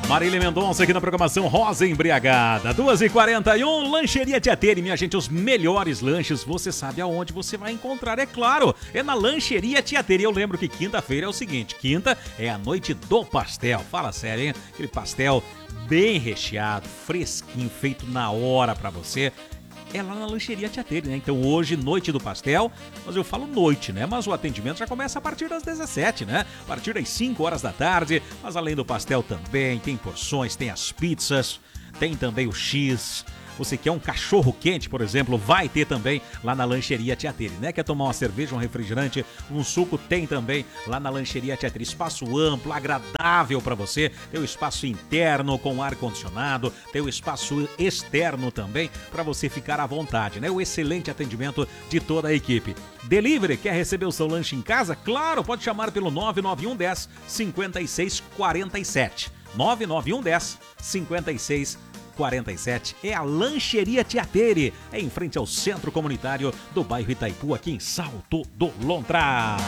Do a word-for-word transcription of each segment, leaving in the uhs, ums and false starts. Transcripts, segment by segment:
Marília Mendonça aqui na programação Rosa Embriagada. duas e quarenta e um, Lancheria Tietê. Minha gente, os melhores lanches, você sabe aonde você vai encontrar, é claro. É na Lancheria Tietê. Eu lembro que quinta-feira é o seguinte, quinta é a noite do pastel. Fala sério, hein? Aquele pastel bem recheado, fresquinho, feito na hora pra você. É lá na Lancheria Tietê, né? Então hoje, noite do pastel, mas eu falo noite, né? Mas o atendimento já começa a partir das dezessete, né? A partir das cinco horas da tarde, mas além do pastel também, tem porções, tem as pizzas, tem também o X. Você quer um cachorro quente, por exemplo, vai ter também lá na Lancheria Tietê, né? Quer tomar uma cerveja, um refrigerante, um suco, tem também lá na Lancheria Tietê. Espaço amplo, agradável para você. Tem o espaço interno com ar-condicionado, tem o espaço externo também para você ficar à vontade, né? O excelente atendimento de toda a equipe. Delivery, quer receber o seu lanche em casa? Claro, pode chamar pelo nove nove um dez, cinquenta e seis quarenta e sete. nove nove um dez, cinquenta e seis quarenta e sete. É a Lancheria Tietê, é em frente ao Centro Comunitário do bairro Itaipu, aqui em Salto do Lontra.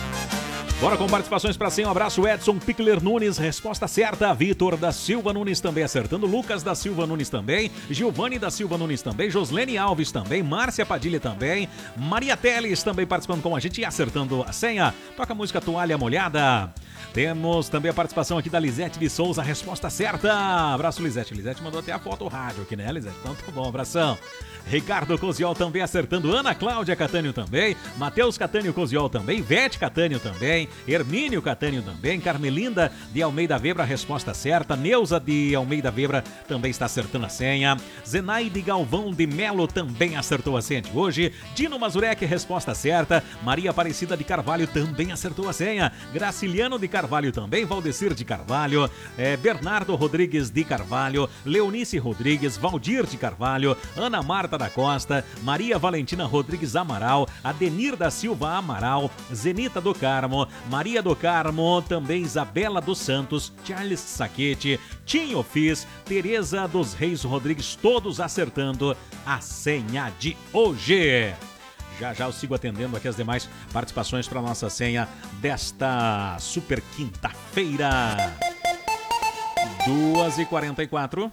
Bora com participações para cima. Um abraço, Edson Pickler Nunes, resposta certa. Vitor da Silva Nunes também acertando. Lucas da Silva Nunes também. Giovanni da Silva Nunes também. Joslene Alves também. Márcia Padilha também. Maria Teles também participando com a gente e acertando a senha. Toca a música Toalha Molhada. Temos também a participação aqui da Lisete de Souza, resposta certa. Abraço, Lisete. Lisete mandou até a foto rádio aqui, né, Lisete? Então tá bom, abração. Ricardo Coziol também acertando. Ana Cláudia Catânio também. Matheus Catânio Coziol também. Vete Catânio também. Hermínio Catânio também. Carmelinda de Almeida Vebra, resposta certa. Neuza de Almeida Vebra também está acertando a senha. Zenaide Galvão de Melo também acertou a senha de hoje. Dino Mazurek, resposta certa. Maria Aparecida de Carvalho também acertou a senha. Graciliano de Carvalho também. Valdecir de Carvalho. É, Bernardo Rodrigues de Carvalho. Leonice Rodrigues. Valdir de Carvalho. Ana Marta da Costa, Maria Valentina Rodrigues Amaral, Adenir da Silva Amaral, Zenita do Carmo, Maria do Carmo, também Isabela dos Santos, Charles Saquete, Tinho Fiz, Tereza dos Reis Rodrigues, todos acertando a senha de hoje. Já já eu sigo atendendo aqui as demais participações para nossa senha desta super quinta-feira. duas e quarenta e quatro.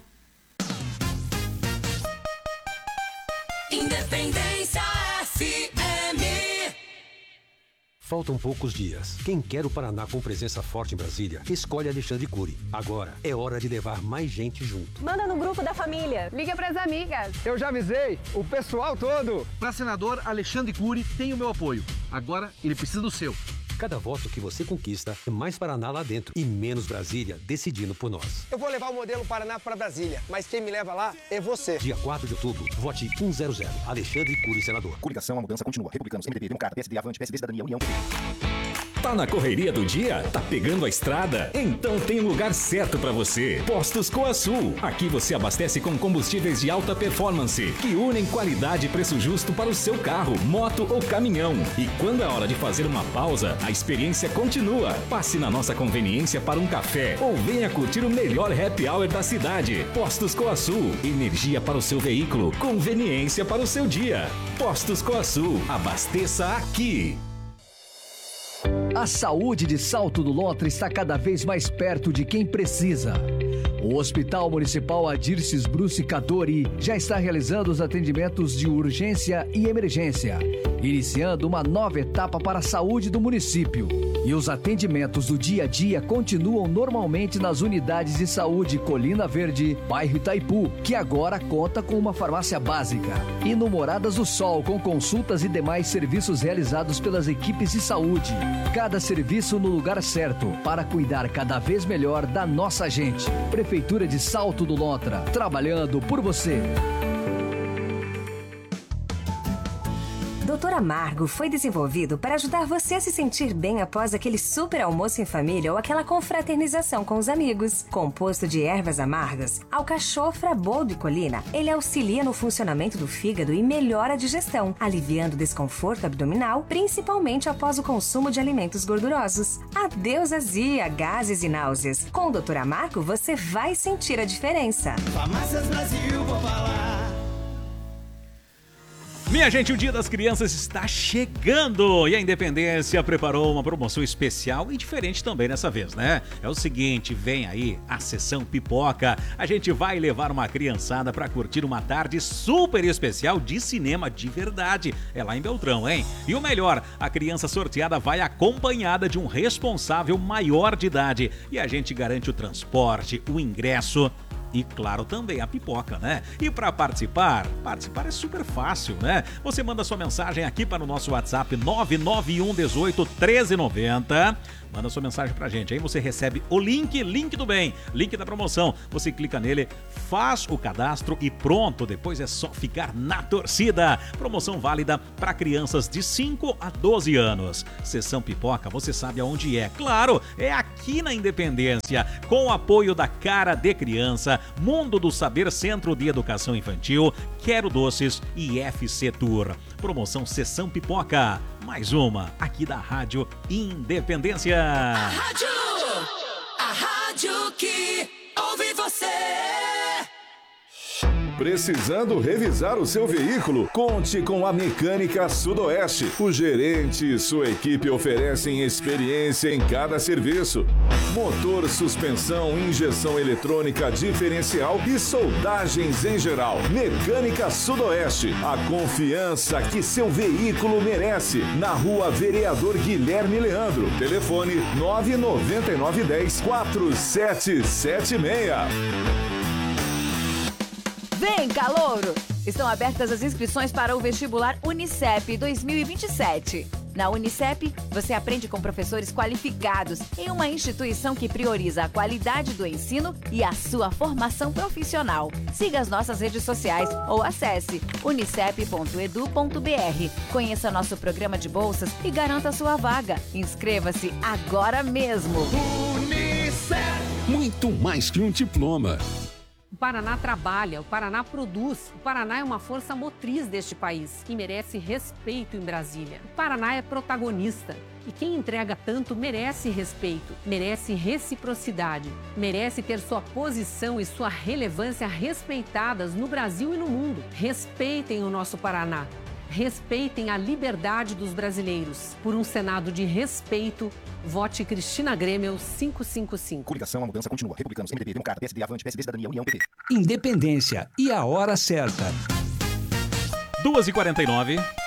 Independência F M. Faltam poucos dias. Quem quer o Paraná com presença forte em Brasília, escolhe Alexandre Cury. Agora é hora de levar mais gente junto. Manda no grupo da família. Liga pras amigas. Eu já avisei o pessoal todo. Para senador Alexandre Cury tem o meu apoio. Agora ele precisa do seu. Cada voto que você conquista é mais Paraná lá dentro e menos Brasília decidindo por nós. Eu vou levar o modelo Paraná para Brasília, mas quem me leva lá é você. Dia quatro de outubro, vote cento. Alexandre Cury, senador. Coligação, a mudança continua. Republicanos, M D B, Democrata, P S D, Avante, P S D, Cidadania, União, P T. Tá na correria do dia? Tá pegando a estrada? Então tem um lugar certo pra você. Postos Coasul. Aqui você abastece com combustíveis de alta performance, que unem qualidade e preço justo para o seu carro, moto ou caminhão. E quando é hora de fazer uma pausa, a experiência continua. Passe na nossa conveniência para um café ou venha curtir o melhor happy hour da cidade. Postos Coasul. Energia para o seu veículo, conveniência para o seu dia. Postos Coasul. Abasteça aqui. A saúde de Salto do Lontra está cada vez mais perto de quem precisa. O Hospital Municipal Adirces Bruce Cadori já está realizando os atendimentos de urgência e emergência, iniciando uma nova etapa para a saúde do município. E os atendimentos do dia a dia continuam normalmente nas unidades de saúde Colina Verde, bairro Itaipu, que agora conta com uma farmácia básica. E no Moradas do Sol, com consultas e demais serviços realizados pelas equipes de saúde. Cada serviço no lugar certo, para cuidar cada vez melhor da nossa gente. Prefeitura de Salto do Lontra, trabalhando por você. Doutor Amargo foi desenvolvido para ajudar você a se sentir bem após aquele super almoço em família ou aquela confraternização com os amigos. Composto de ervas amargas, alcachofra, boldo e colina, ele auxilia no funcionamento do fígado e melhora a digestão, aliviando o desconforto abdominal, principalmente após o consumo de alimentos gordurosos. Adeus azia, gases e náuseas. Com o doutor Amargo você vai sentir a diferença. Farmácias Brasil, vou falar. Minha gente, o Dia das Crianças está chegando e a Independência preparou uma promoção especial e diferente também dessa vez, né? É o seguinte, vem aí a Sessão Pipoca. A gente vai levar uma criançada para curtir uma tarde super especial de cinema de verdade. É lá em Beltrão, hein? E o melhor, a criança sorteada vai acompanhada de um responsável maior de idade. E a gente garante o transporte, o ingresso... E claro, também a pipoca, né? E para participar, participar é super fácil, né? Você manda sua mensagem aqui para o nosso WhatsApp nove nove um um oito, um três nove zero. Manda sua mensagem pra gente, aí você recebe o link, link do bem, link da promoção. Você clica nele, faz o cadastro e pronto, depois é só ficar na torcida. Promoção válida para crianças de cinco a doze anos. Sessão Pipoca, você sabe aonde é. Claro, é aqui na Independência, com o apoio da Cara de Criança, Mundo do Saber Centro de Educação Infantil, Quero Doces e F C Tour. Promoção Sessão Pipoca, mais uma aqui da Rádio Independência. A rádio, a rádio que ouve você. Precisando revisar o seu veículo? Conte com a Mecânica Sudoeste. O gerente e sua equipe oferecem experiência em cada serviço. Motor, suspensão, injeção eletrônica diferencial e soldagens em geral. Mecânica Sudoeste. A confiança que seu veículo merece. Na Rua Vereador Guilherme Leandro. Telefone nove nove nove um zero quatro sete sete seis. Vem, calouro! Estão abertas as inscrições para o vestibular Unicep dois mil e vinte e sete. Na Unicep, você aprende com professores qualificados em uma instituição que prioriza a qualidade do ensino e a sua formação profissional. Siga as nossas redes sociais ou acesse unicep ponto edu ponto br. Conheça nosso programa de bolsas e garanta sua vaga. Inscreva-se agora mesmo! Unicep! Muito mais que um diploma. O Paraná trabalha, o Paraná produz, o Paraná é uma força motriz deste país e merece respeito em Brasília. O Paraná é protagonista e quem entrega tanto merece respeito, merece reciprocidade, merece ter sua posição e sua relevância respeitadas no Brasil e no mundo. Respeitem o nosso Paraná. Respeitem a liberdade dos brasileiros. Por um Senado de respeito, vote Cristina Grêmio quinhentos e cinquenta e cinco. Coligação, a mudança continua. Republicanos, M D B, Democrata, P S D, Avante, P S D, Cidadania, União, P T. Independência e a hora certa. duas e quarenta e nove.